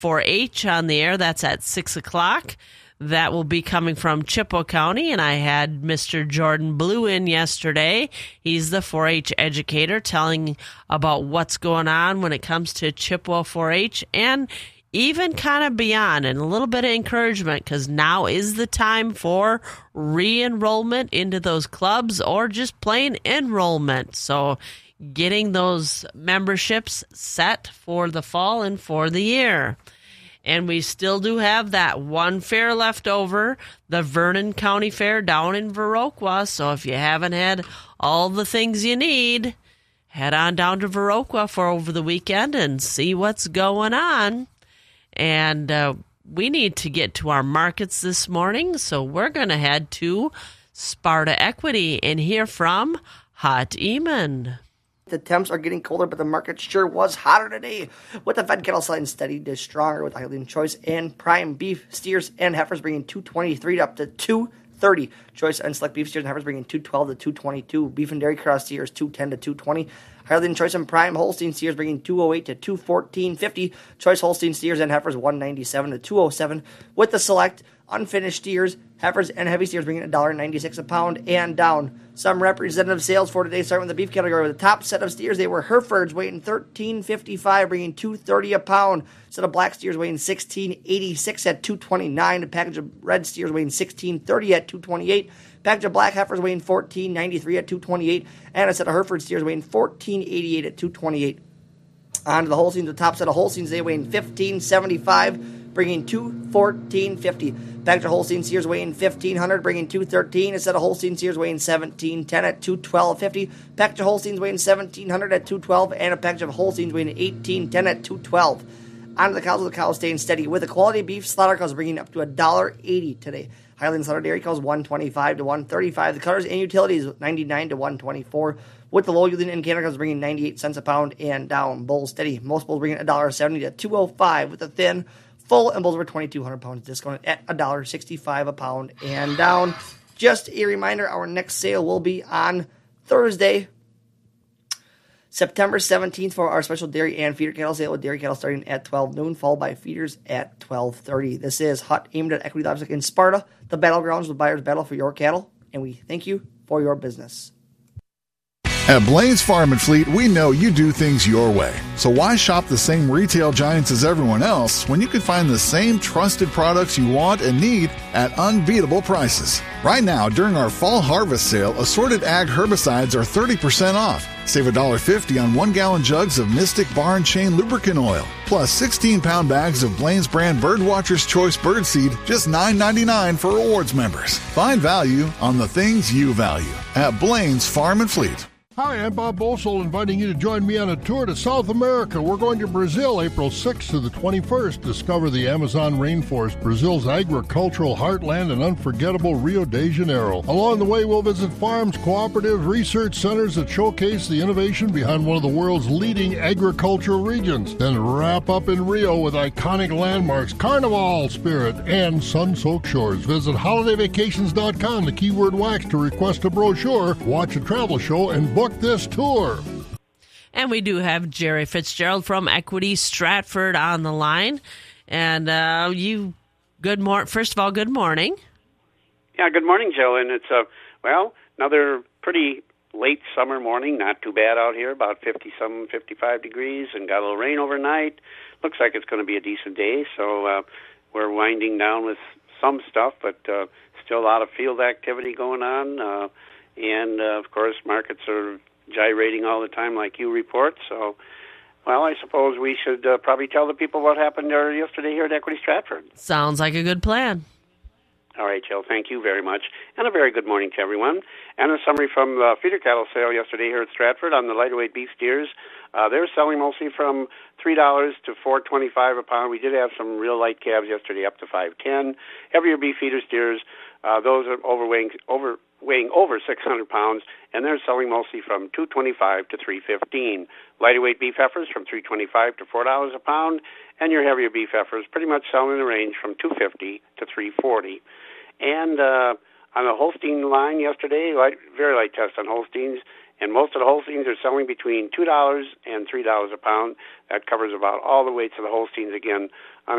4-H on the air. That's at 6 o'clock. That will be coming from Chippewa County, and I had Mr. Jordan Blue in yesterday. He's the 4-H educator telling about what's going on when it comes to Chippewa 4-H and even kind of beyond, and a little bit of encouragement because now is the time for re-enrollment into those clubs or just plain enrollment. So getting those memberships set for the fall and for the year. And we still do have that one fair left over, the Vernon County Fair down in Viroqua. So if you haven't had all the things you need, head on down to Viroqua for over the weekend and see what's going on. And we need to get to our markets this morning, so we're going to head to Sparta Equity and hear from Hut Eamon. The temps are getting colder, but the market sure was hotter today, with the fed cattle selling steady to stronger with Highland Choice and Prime beef steers and heifers bringing 223 up to 230. Choice and select beef steers and heifers bringing 212 to 222. Beef and dairy cross steers 210 to 220. Highland Choice and Prime Holstein steers bringing 208 to 214.50. Choice Holstein steers and heifers 197 to 207. With the select unfinished steers, heifers, and heavy steers bringing $1.96 a pound and down. Some representative sales for today, starting with the beef category. With the top set of steers, they were Herefords weighing $13.55, bringing $2.30 a pound. Set of black steers weighing $16.86 at $2.29. A package of red steers weighing $16.30 at $2.28. Package of black heifers weighing $14.93 at $2.28. And a set of Hereford steers weighing $14.88 at $2.28. On to the Holsteins. The top set of Holsteins, they weighing $15.75, bringing $2.14.50. Package of Holstein steers weighing $1,500, bringing $2.13. A set of Holstein steers weighing $17.10 at $2.12.50. Package of Holsteins weighing $1,700 at $2.12, and a package of Holsteins weighing $18.10 at $2.12. On to the cows. The cows staying steady with the quality beef slaughter cows bringing up to $1.80 today. Highland Slaughter Dairy cows $1.25 to $1.35. The cutters and utilities $99 to $1.24. With the low yielding and Canada cows bringing 98 cents a pound and down. Bulls steady. Most bulls bringing $1.70 to $2.05. With the thin, full, and bulls over 2,200 pounds discounted at $1.65 a pound and down. Just a reminder, our next sale will be on Thursday, September 17th for our special dairy and feeder cattle sale, with dairy cattle starting at 12 noon, followed by feeders at 12:30. This is Hut aimed at Equity Livestock in Sparta, the battlegrounds, the buyer's battle for your cattle, and we thank you for your business. At Blaine's Farm and Fleet, we know you do things your way. So why shop the same retail giants as everyone else when you can find the same trusted products you want and need at unbeatable prices? Right now, during our fall harvest sale, assorted ag herbicides are 30% off. Save $1.50 on 1-gallon jugs of Mystic Bar and Chain lubricant oil, plus 16-pound bags of Blaine's brand Birdwatcher's Choice birdseed, just $9.99 for rewards members. Find value on the things you value at Blaine's Farm and Fleet. Hi, I'm Bob Bosel, inviting you to join me on a tour to South America. We're going to Brazil April 6th to the 21st. Discover the Amazon rainforest, Brazil's agricultural heartland, and unforgettable Rio de Janeiro. Along the way, we'll visit farms, cooperatives, research centers that showcase the innovation behind one of the world's leading agricultural regions. Then wrap up in Rio with iconic landmarks, Carnival Spirit, and sun-soaked shores. Visit holidayvacations.com, the keyword wax, to request a brochure, watch a travel show, and book this tour. And we do have Jerry Fitzgerald from Equity Stratford on the line. And first of all, good morning. Yeah, good morning, Joe. And it's another pretty late summer morning. Not too bad out here, about 55 degrees, and got a little rain overnight. Looks like it's going to be a decent day. So we're winding down with some stuff, but still a lot of field activity going on. And, of course, markets are gyrating all the time like you report. So, well, I suppose we should probably tell the people what happened yesterday here at Equity Stratford. Sounds like a good plan. All right, Jill, thank you very much. And a very good morning to everyone. And a summary from the feeder cattle sale yesterday here at Stratford on the lighter weight beef steers. They're selling mostly from $3 to $4.25 a pound. We did have some real light calves yesterday up to $5.10. Heavier beef feeder steers, those are weighing over 600 pounds, and they're selling mostly from $2.25 to $3.15. Lighter weight beef heifers from $3.25 to $4 a pound, and your heavier beef heifers pretty much selling in the range from $2.50 to $3.40. And on the Holstein line yesterday, very light test on Holsteins, And most of the Holsteins are selling between $2 and $3 a pound. That covers about all the weights of the Holsteins, again, on